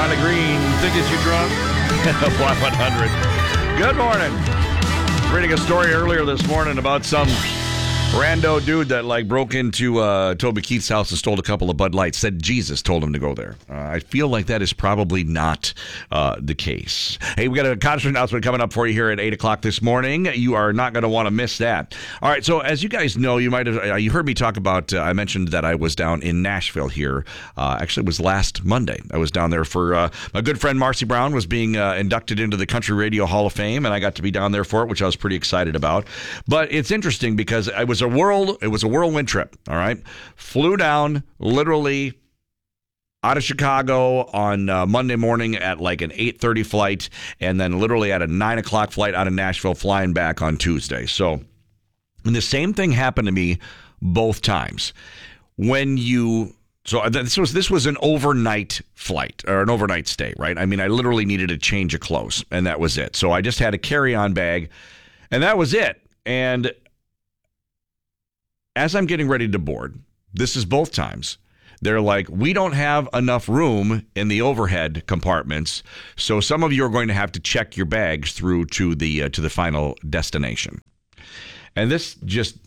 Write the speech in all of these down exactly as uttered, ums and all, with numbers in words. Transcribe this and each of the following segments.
Riley Green, Thickest You Drunk? Y one hundred. Good morning. Reading a story earlier this morning about some rando dude that like broke into uh, Toby Keith's house and stole a couple of Bud Lights. Said Jesus told him to go there. Uh, I feel like that is probably not uh, the case. Hey, we got a concert announcement coming up for you here at eight o'clock this morning. You are not going to want to miss that. All right, so as you guys know, you might have uh, you heard me talk about. Uh, I mentioned that I was down in Nashville here. Uh, actually, it was last Monday. I was down there for uh, my good friend Marcy Brown was being uh, inducted into the Country Radio Hall of Fame, and I got to be down there for it, which I was pretty excited about. But it's interesting because I was a world it was a whirlwind trip. All right, flew down literally out of Chicago on uh, Monday morning at like an eight thirty flight, and then literally at a nine o'clock flight out of Nashville, flying back on Tuesday. So, and the same thing happened to me both times. When you so this was this was an overnight flight or an overnight stay, right? I mean, I literally needed a change of clothes, and that was it. So I just had a carry-on bag, and that was it. And as I'm getting ready to board, this is both times, they're like, we don't have enough room in the overhead compartments, so some of you are going to have to check your bags through to the uh, to the final destination. And this just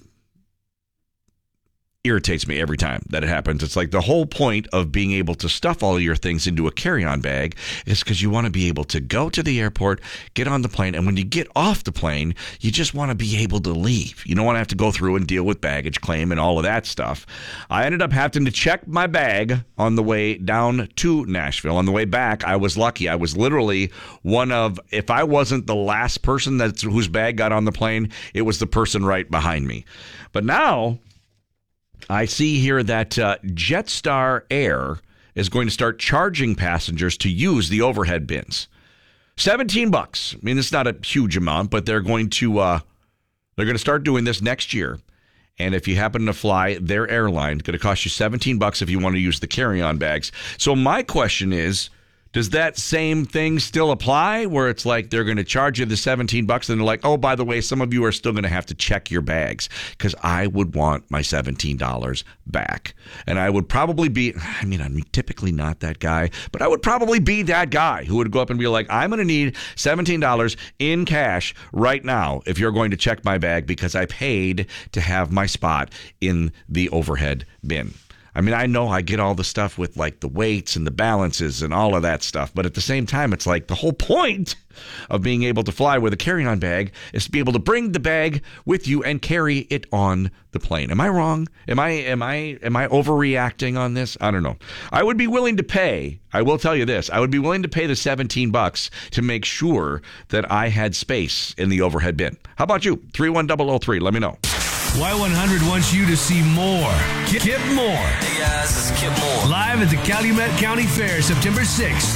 irritates me every time that it happens. It's like the whole point of being able to stuff all your things into a carry-on bag is because you want to be able to go to the airport, get on the plane, and when you get off the plane, you just want to be able to leave. You don't want to have to go through and deal with baggage claim and all of that stuff. I ended up having to check my bag on the way down to Nashville. On the way back, I was lucky. I was literally one of, if I wasn't the last person that's, whose bag got on the plane, it was the person right behind me. But now I see here that uh, Jetstar Air is going to start charging passengers to use the overhead bins. seventeen bucks. I mean, it's not a huge amount, but they're going to uh, they're going to start doing this next year. And if you happen to fly their airline, it's going to cost you seventeen bucks if you want to use the carry-on bags. So my question is, does that same thing still apply where it's like they're going to charge you the seventeen bucks and they're like, oh, by the way, some of you are still going to have to check your bags? Because I would want my seventeen dollars back. And I would probably be, I mean, I'm typically not that guy, but I would probably be that guy who would go up and be like, I'm going to need seventeen dollars in cash right now if you're going to check my bag because I paid to have my spot in the overhead bin. I mean, I know I get all the stuff with like the weights and the balances and all of that stuff, but at the same time, it's like the whole point of being able to fly with a carry-on bag is to be able to bring the bag with you and carry it on the plane. Am I wrong? Am I am I am I overreacting on this? I don't know. I would be willing to pay. I will tell you this. I would be willing to pay the seventeen bucks to make sure that I had space in the overhead bin. How about you? three one zero zero three. Let me know. Y one hundred wants you to see more. Kip, Kip Moore. Hey guys, this is Kip Moore. Live at the Calumet County Fair, September sixth.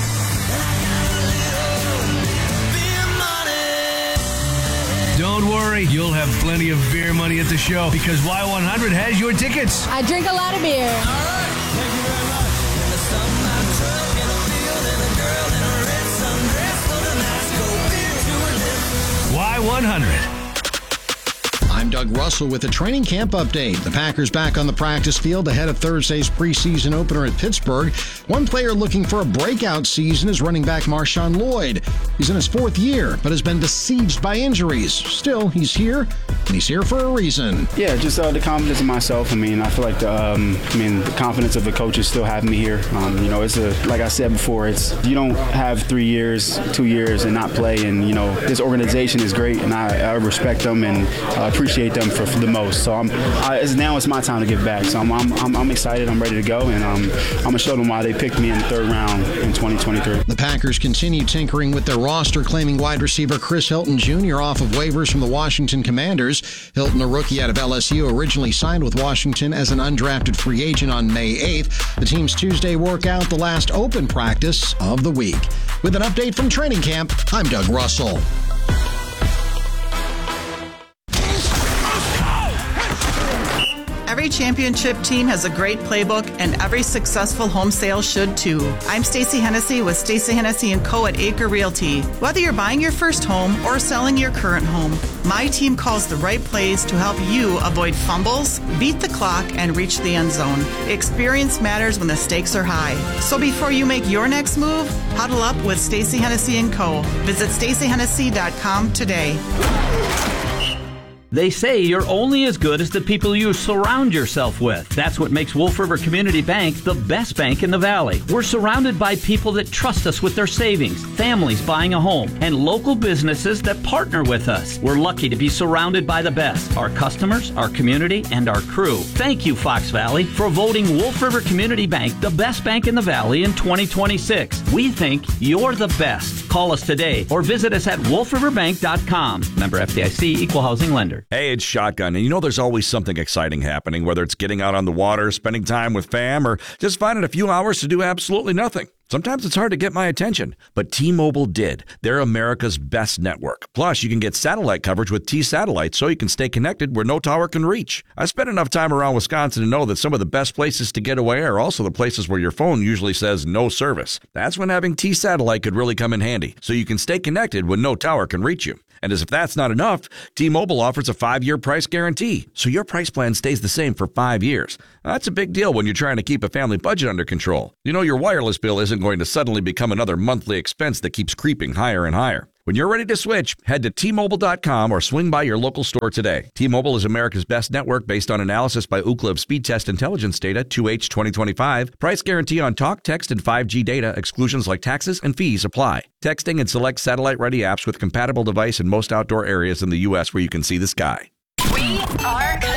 Don't worry, you'll have plenty of beer money at the show because Y one hundred has your tickets. I drink a lot of beer. All right, thank you very much. In the sunlight truck, in a field, and a girl in a red sundress for the nice cold beer to her lips. Y one hundred. I'm Doug Russell with a training camp update. The Packers back on the practice field ahead of Thursday's preseason opener at Pittsburgh. One player looking for a breakout season is running back Marshawn Lloyd. He's in his fourth year, but has been besieged by injuries. Still, he's here, and he's here for a reason. Yeah, just uh, the confidence in myself. I mean, I feel like the, um, I mean, the confidence of the coaches still have me here. Um, you know, it's a, like I said before, it's you don't have three years, two years, and not play. And you know, this organization is great, and I, I respect them and uh, appreciate them for, for the most. So I'm I, it's, now it's my time to give back. So I'm I'm, I'm, I'm excited. I'm ready to go, and um, I'm gonna show them why they picked me in the third round in twenty twenty-three. The Packers continue tinkering with their roster, claiming wide receiver Chris Hilton Junior off of waivers from the Washington Commanders. Hilton, a rookie out of L S U, originally signed with Washington as an undrafted free agent on May eighth. The team's Tuesday workout, the last open practice of the week. With an update from training camp, I'm Doug Russell. Every Every championship team has a great playbook, and every successful home sale should too. I'm Stacey Hennessy with Stacey Hennessy and Co. at Acre Realty. Whether you're buying your first home or selling your current home, my team calls the right plays to help you avoid fumbles, beat the clock, and reach the end zone. Experience matters when the stakes are high. So before you make your next move, huddle up with Stacey Hennessy and Co. Visit Stacey Hennessy dot com today. They say you're only as good as the people you surround yourself with. That's what makes Wolf River Community Bank the best bank in the Valley. We're surrounded by people that trust us with their savings, families buying a home, and local businesses that partner with us. We're lucky to be surrounded by the best, our customers, our community, and our crew. Thank you, Fox Valley, for voting Wolf River Community Bank the best bank in the Valley in twenty twenty-six. We think you're the best. Call us today or visit us at wolf river bank dot com. Member F D I C, Equal Housing Lender. Hey, it's Shotgun, and you know there's always something exciting happening, whether it's getting out on the water, spending time with fam, or just finding a few hours to do absolutely nothing. Sometimes it's hard to get my attention, but T-Mobile did. They're America's best network. Plus, you can get satellite coverage with T-Satellite so you can stay connected where no tower can reach. I spent enough time around Wisconsin to know that some of the best places to get away are also the places where your phone usually says no service. That's when having T-Satellite could really come in handy, so you can stay connected when no tower can reach you. And as if that's not enough, T-Mobile offers a five-year price guarantee, so your price plan stays the same for five years. That's a big deal when you're trying to keep a family budget under control. You know your wireless bill isn't going to suddenly become another monthly expense that keeps creeping higher and higher. When you're ready to switch, head to T Mobile dot com or swing by your local store today. T-Mobile is America's best network based on analysis by Ookla of Speed Test Intelligence data, two H twenty twenty-five. Price guarantee on talk, text, and five G data. Exclusions like taxes and fees apply. Texting and select satellite-ready apps with compatible device in most outdoor areas in the U S where you can see the sky. We are